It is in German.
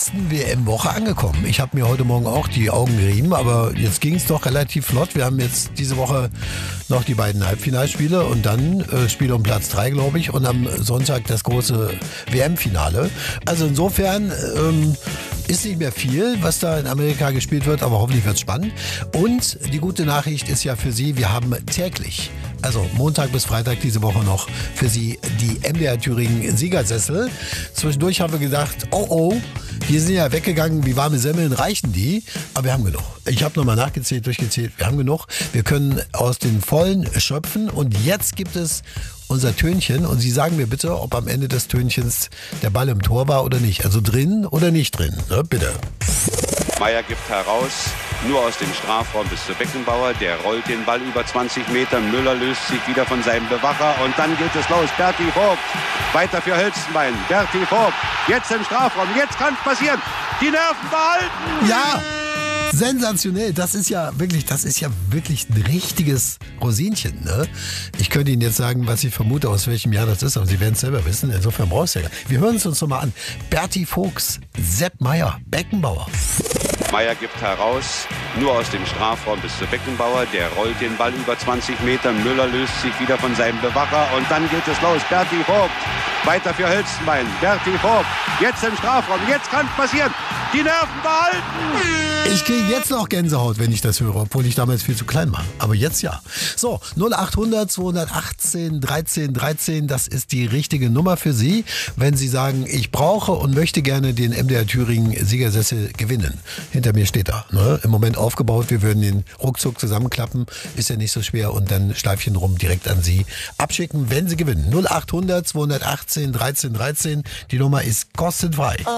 letzten WM-Woche angekommen. Ich habe mir heute Morgen auch die Augen gerieben, aber jetzt ging es doch relativ flott. Wir haben jetzt diese Woche noch die beiden Halbfinalspiele und dann Spiele um Platz 3, glaube ich, und am Sonntag das große WM-Finale. Also insofern ist nicht mehr viel, was da in Amerika gespielt wird, aber hoffentlich wird es spannend. Und die gute Nachricht ist ja für Sie, wir haben täglich, also Montag bis Freitag diese Woche noch, für Sie die MDR Thüringen Siegersessel. Zwischendurch haben wir gedacht, oh, die sind ja weggegangen, wie warme Semmeln, reichen die? Aber wir haben genug. Ich habe nochmal nachgezählt, durchgezählt, wir haben genug. Wir können aus den Vollen schöpfen und jetzt gibt es unser Tönchen und Sie sagen mir bitte, ob am Ende des Tönchens der Ball im Tor war oder nicht. Also drin oder nicht drin, ne? Bitte. Meier gibt heraus, nur aus dem Strafraum bis zu Beckenbauer. Der rollt den Ball über 20 Meter. Müller löst sich wieder von seinem Bewacher. Und dann geht es los. Berti Vogt. Weiter für Hölzenbein. Berti Vogt. Jetzt im Strafraum. Jetzt kann es passieren. Die Nerven behalten. Ja! Sensationell, das ist ja wirklich ein richtiges Rosinchen. Ne? Ich könnte Ihnen jetzt sagen, was ich vermute, aus welchem Jahr das ist, aber Sie werden es selber wissen. Insofern brauchst du ja gar nicht. Wir hören es uns nochmal an. Berti Vogts, Sepp Meier, Beckenbauer. Meier gibt heraus, nur aus dem Strafraum bis zu Beckenbauer. Der rollt den Ball über 20 Meter. Müller löst sich wieder von seinem Bewacher. Und dann geht es los. Berti Vogt. Weiter für Hölzenbein. Berti Vogt. Jetzt im Strafraum. Jetzt kann es passieren. Die Nerven behalten. Ich kriege jetzt noch Gänsehaut, wenn ich das höre, obwohl ich damals viel zu klein war. Aber jetzt ja. So, 0800 218 13 13, das ist die richtige Nummer für Sie, wenn Sie sagen, ich brauche und möchte gerne den MDR Thüringen Siegersessel gewinnen. Hinter mir steht er. Ne? Im Moment aufgebaut, wir würden den ruckzuck zusammenklappen, ist ja nicht so schwer und dann Schleifchen rum direkt an Sie abschicken, wenn Sie gewinnen. 0800 218 13 13, die Nummer ist kostenfrei.